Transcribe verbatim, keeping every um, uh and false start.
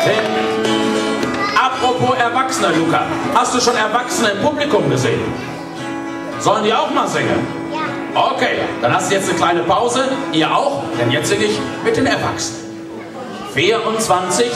Apropos Erwachsene, Luca. Hast du schon Erwachsene im Publikum gesehen? Sollen die auch mal singen? Ja. Okay, dann hast du jetzt eine kleine Pause. Ihr auch, denn jetzt singe ich mit den Erwachsenen. vierundzwanzig